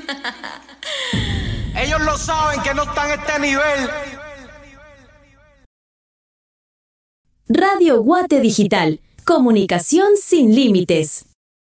Ellos lo saben que no están a este nivel. Radio Guate Digital. Comunicación sin límites.